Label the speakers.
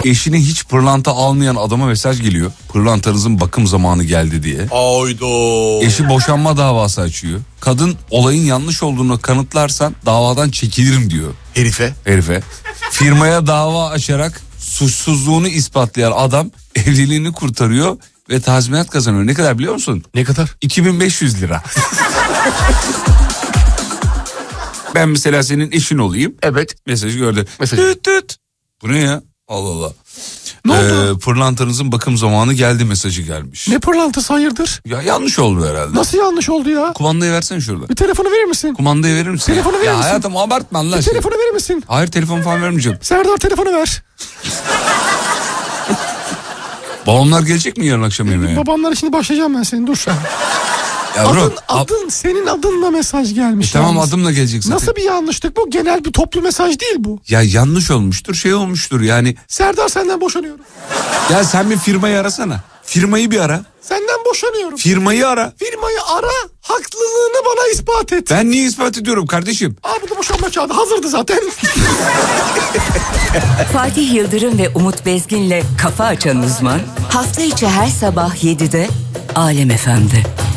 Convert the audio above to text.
Speaker 1: Eşine hiç pırlanta almayan adama mesaj geliyor. Pırlantanızın bakım zamanı geldi diye.
Speaker 2: Ayda.
Speaker 1: Eşi boşanma davası açıyor. Kadın olayın yanlış olduğunu kanıtlarsan davadan çekilirim diyor. Herife. Firmaya dava açarak suçsuzluğunu ispatlayan adam evliliğini kurtarıyor ve tazminat kazanıyor. Ne kadar biliyor musun?
Speaker 2: Ne kadar?
Speaker 1: 2500 lira. Ben mesela senin eşin olayım.
Speaker 2: Evet.
Speaker 1: Mesajı gördü. Tüt. Bu ne ya? Allah Allah.
Speaker 2: Ne oldu?
Speaker 1: Pırlantanızın bakım zamanı geldi mesajı gelmiş.
Speaker 2: Ne pırlantası hayırdır?
Speaker 1: Ya yanlış oldu herhalde.
Speaker 2: Nasıl yanlış oldu ya?
Speaker 1: Kumandayı versene şurada.
Speaker 2: Bir telefonu verir misin?
Speaker 1: Kumandayı verir misin?
Speaker 2: Telefonu verir
Speaker 1: ya
Speaker 2: misin?
Speaker 1: hayatım abartma Allah aşkına.
Speaker 2: Telefonu verir misin?
Speaker 1: Hayır telefon falan vermeyeceğim.
Speaker 2: Serdar telefonu ver.
Speaker 1: Babamlar gelecek mi yarın akşam yemeğe?
Speaker 2: Babamlara şimdi başlayacağım ben senin, dur şu an.
Speaker 1: Yavrum,
Speaker 2: Adın senin adınla mesaj gelmiş.
Speaker 1: tamam
Speaker 2: yalnız.
Speaker 1: adımla gelecek zaten.
Speaker 2: Nasıl bir yanlışlık bu? Genel bir toplu mesaj değil bu.
Speaker 1: Ya yanlış olmuştur, şey olmuştur yani.
Speaker 2: Serdar senden boşanıyorum.
Speaker 1: Ya sen bir firmayı arasana. Firmayı bir ara.
Speaker 2: Senden boşanıyorum.
Speaker 1: Firmayı ara.
Speaker 2: Firmayı ara, haklılığını bana ispat et.
Speaker 1: Ben niye ispat ediyorum kardeşim?
Speaker 2: Abi bu boşanma kağıdı hazırdı zaten.
Speaker 3: Fatih Yıldırım ve Umut Bezgin'le Kafa Açan Uzman hafta içi her sabah 7'de Alem FM'de.